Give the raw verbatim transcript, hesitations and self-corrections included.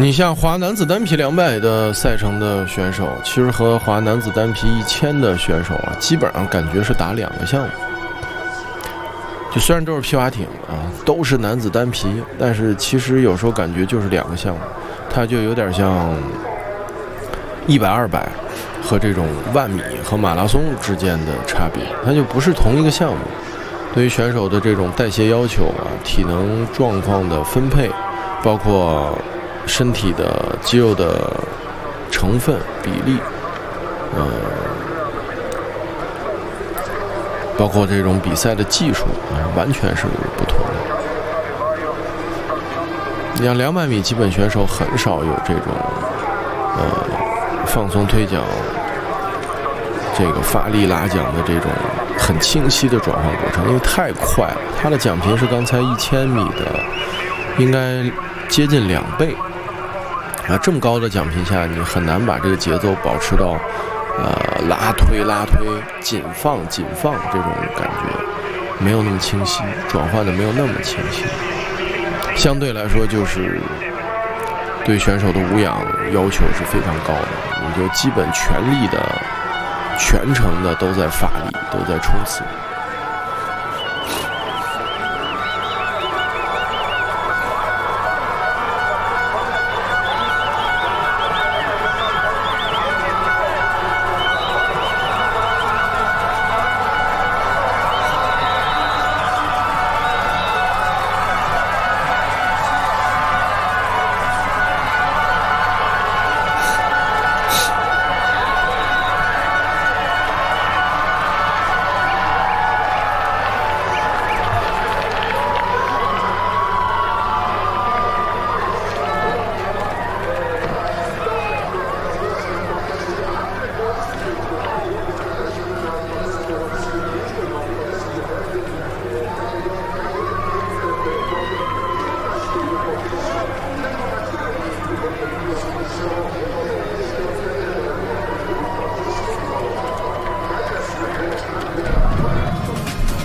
你像滑男子单皮两百的赛程的选手，其实和滑男子单皮一千的选手啊，基本上感觉是打两个项目。就虽然都是皮划艇啊，都是男子单皮，但是其实有时候感觉就是两个项目，它就有点像一百、二百和这种万米和马拉松之间的差别，它就不是同一个项目。对于选手的这种代谢要求啊，体能状况的分配，包括身体的肌肉的成分比例，呃，包括这种比赛的技术啊，完全是不同的。你像两百米基本选手很少有这种呃放松推脚、这个发力拉桨的这种很清晰的转换过程，因为太快了。它的奖评是刚才一千米的应该接近两倍。啊，这么高的奖评下，你很难把这个节奏保持到，呃，拉推拉推、紧放紧放这种感觉，没有那么清晰，转换的没有那么清晰。相对来说，就是对选手的无氧要求是非常高的，你就基本全力的、全程的都在发力，都在冲刺。